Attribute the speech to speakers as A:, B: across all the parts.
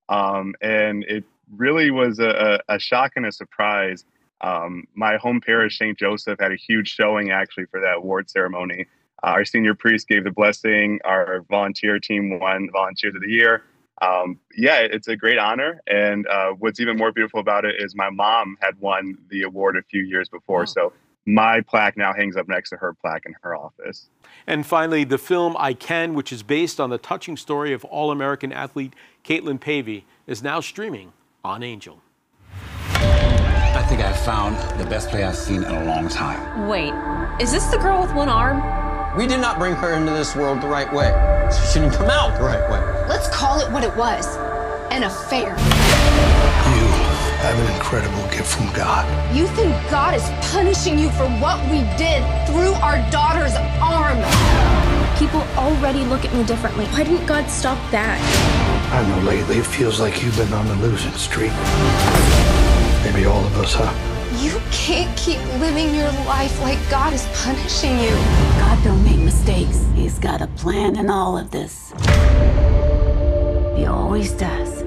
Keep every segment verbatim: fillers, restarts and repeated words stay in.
A: Um, and it really was a, a, a shock and a surprise. Um, my home parish, Saint Joseph, had a huge showing actually for that award ceremony. Uh, our senior priest gave the blessing. Our volunteer team won Volunteers of the Year. Um, yeah, it's a great honor. And uh, what's even more beautiful about it is my mom had won the award a few years before.
B: Wow.
A: So my plaque now hangs up next to her plaque in her office.
B: And finally, the film I Can, which is based on the touching story of All-American athlete Kaitlyn Pavey, is now streaming on Angel.
C: I think I found the best play I've seen in a long time.
D: Wait, is this the girl with one arm?
E: We did not bring her into this world the right way. She didn't come out the right way.
F: Let's call it what it was, an affair.
G: You have an incredible gift from God.
F: You think God is punishing you for what we did through our daughter's arm?
H: People already look at me differently. Why didn't God stop that?
G: I know lately it feels like you've been on the losing streak. Maybe all of us, huh?
F: You can't keep living your life like God is punishing you.
I: God don't make mistakes. He's got a plan in all of this. He always does.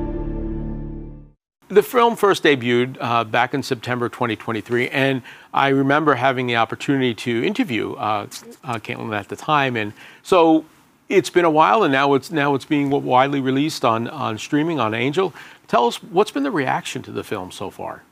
B: The film first debuted uh, back in September twenty twenty-three, and I remember having the opportunity to interview uh, uh, Kaitlyn at the time. And so it's been a while, and now it's now it's being widely released on, on streaming on Angel. Tell us, what's been the reaction to the film so far?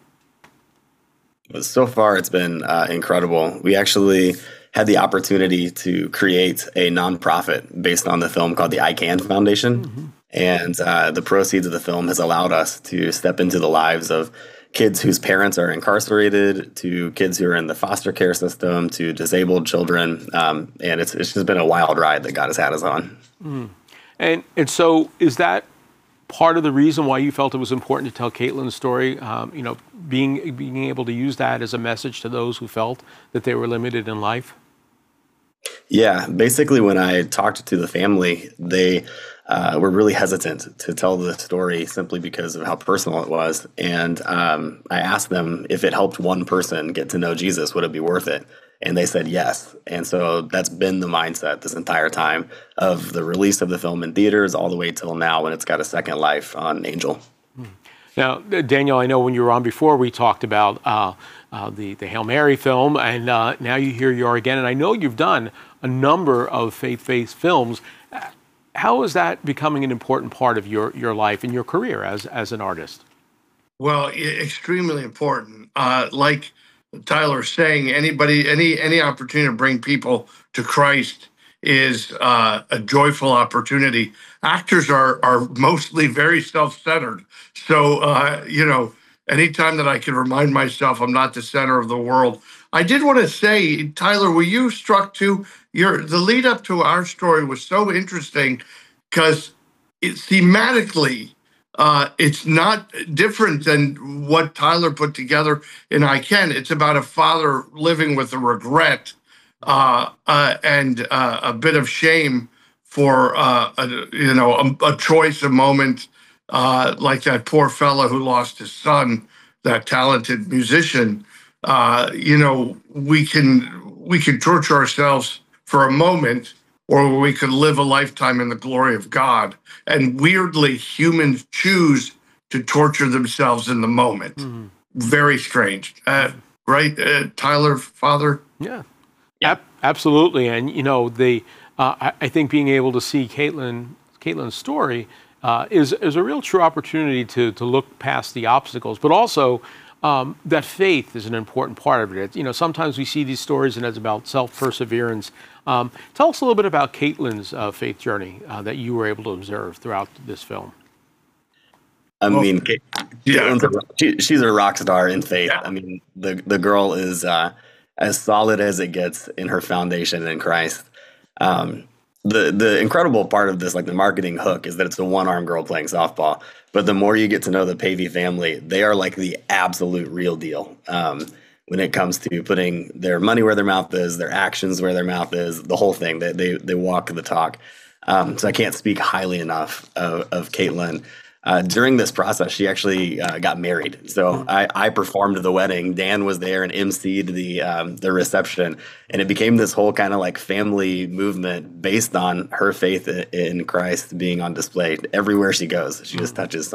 J: So far, it's been uh, incredible. We actually had the opportunity to create a nonprofit based on the film called the I Can Foundation. Mm-hmm. And uh, the proceeds of the film has allowed us to step into the lives of kids whose parents are incarcerated, to kids who are in the foster care system, to disabled children. Um, and it's, it's just been a wild ride that God has had us on.
B: Mm. And, and so is that part of the reason why you felt it was important to tell Kaitlyn's story, um, you know, being being able to use that as a message to those who felt that they were limited in life?
J: Yeah, basically when I talked to the family, they uh, were really hesitant to tell the story simply because of how personal it was. And um, I asked them if it helped one person get to know Jesus, would it be worth it? And they said yes. And so that's been the mindset this entire time of the release of the film in theaters all the way till now when it's got a second life on Angel.
B: Now, Daniel, I know when you were on before, we talked about uh, uh, the, the Hail Mary film, and uh, now you here you are again. And I know you've done a number of faith-based films. How is that becoming an important part of your, your life and your career as, as an artist?
K: Well, extremely important. Uh, like Tyler saying, anybody, any any opportunity to bring people to Christ is uh, a joyful opportunity. Actors are are mostly very self-centered, so uh, you know, anytime that I can remind myself I'm not the center of the world. I did want to say, Tyler, were you struck too? Your the lead up to our story was so interesting because it thematically. Uh, it's not different than what Tyler put together in I Can. It's about a father living with a regret uh, uh, and uh, a bit of shame for, uh, a, you know, a, a choice, a moment uh, like that poor fellow who lost his son, that talented musician. Uh, you know, we can we can torture ourselves for a moment, or we could live a lifetime in the glory of God. And weirdly, humans choose to torture themselves in the moment. Mm-hmm. Very strange. Uh, right, uh, Tyler, Father?
B: Yeah, Ab- absolutely. And, you know, the uh, I, I think being able to see Kaitlyn, Kaitlyn's story uh, is, is a real true opportunity to, to look past the obstacles, but also Um, that faith is an important part of it. You know, sometimes we see these stories and it's about self-perseverance. Um, tell us a little bit about Kaitlyn's uh, faith journey uh, that you were able to observe throughout this film.
J: I mean, Kate,
K: yeah.
J: a, she, she's a rock star in faith.
K: Yeah.
J: I mean, the, the girl is uh, as solid as it gets in her foundation in Christ. Um, the the incredible part of this, like the marketing hook, is that it's a one-armed girl playing softball. But the more you get to know the Pavey family, they are like the absolute real deal um, when it comes to putting their money where their mouth is, their actions where their mouth is, the whole thing. They they, they walk the talk. Um, so I can't speak highly enough of, of Kaitlyn. uh, during this process, she actually uh, got married. So I, I performed the wedding. Dan was there and emceed the um, the reception, and it became this whole kind of like family movement based on her faith in Christ being on display everywhere she goes. She just touches